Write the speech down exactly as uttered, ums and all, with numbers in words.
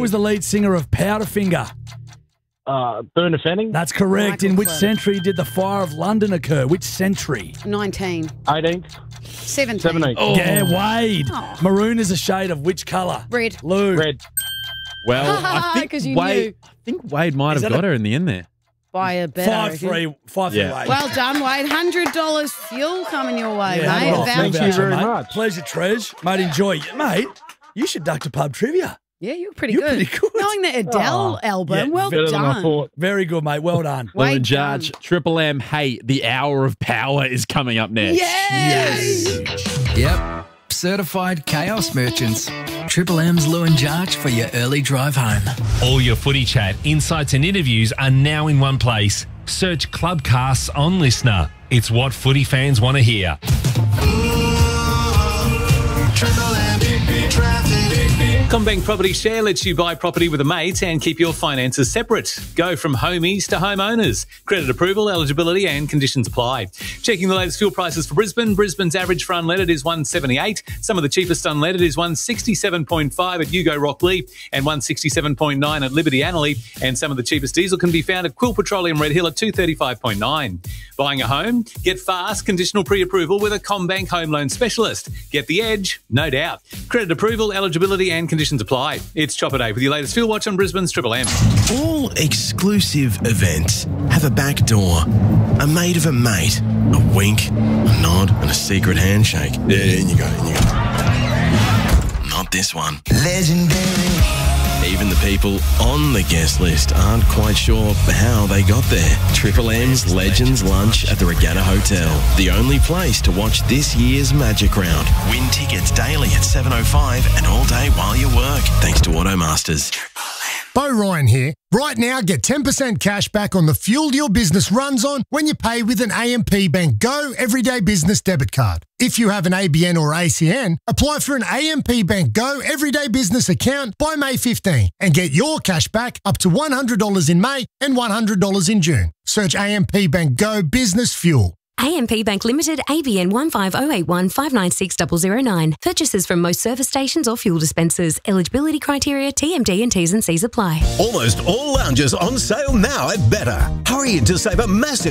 was the lead singer of Powderfinger? Uh, Burner Fanning. That's correct. Michael In which Clem. century did the Fire of London occur? Which century? nineteen. eighteenth. seventeen. seventeenth. Oh. Yeah, Wade. Oh. Maroon is a shade of which colour? Red. Lou. Red. Well, I think 'Cause you Wade. knew. I think Wade might Is have that got a- her in the end there. By a bet. I Five reckon. three. Five Yeah. three Wade. Well done, Wade. one hundred dollars fuel coming your way, Yeah, mate. well, A thank voucher. you very mate. much. Pleasure, Tresh. Mate, enjoy. Mate, you should duck to pub trivia. Yeah, you're pretty You're good. pretty good. Knowing the Adele Oh, album, yeah, well Better than I done. thought. Very good, mate. Well done. Lou Wade and Judge, done. Triple M, hey, the hour of power is coming up next. Yes. Yep. Certified chaos merchants. Triple M's Lou and Jarch for your early drive home. All your footy chat, insights and interviews are now in one place. Search Clubcasts on Listener. It's what footy fans want to hear. CommBank Property Share lets you buy property with a mate and keep your finances separate. Go from homies to homeowners. Credit approval, eligibility and conditions apply. Checking the latest fuel prices for Brisbane. Brisbane's average for unleaded is one seventy-eight. Some of the cheapest unleaded is one sixty-seven point five at Hugo Rockley and one sixty-seven point nine at Liberty Annerley. And some of the cheapest diesel can be found at Quill Petroleum Red Hill at two thirty-five point nine. Buying a home? Get fast conditional pre-approval with a CommBank home loan specialist. Get the edge, no doubt. Credit approval, eligibility and conditions apply. It's Chopper Day with your latest fuel watch on Brisbane's Triple M. All exclusive events have a back door, a mate of a mate, a wink, a nod, and a secret handshake. Yeah, in you go, in you go. Not this one. Legendary. Even the people on the guest list aren't quite sure how they got there. Triple M's Legends Lunch at the Regatta Hotel. The only place to watch this year's Magic Round. Win tickets daily at seven oh five and all day while you work. Thanks to Automasters. Bo Ryan here. Right now, get ten percent cash back on the fuel your business runs on when you pay with an A M P Bank Go Everyday Business Debit Card. If you have an A B N or A C N, apply for an A M P Bank Go Everyday Business account by May fifteenth and get your cash back up to one hundred dollars in May and one hundred dollars in June. Search A M P Bank Go Business Fuel. A M P Bank Limited, A B N one five zero eight one five nine six zero zero nine. Purchases from most service stations or fuel dispensers. Eligibility criteria, T M D and T's and C's apply. Almost all lounges on sale now at Better. Hurry in to save a massive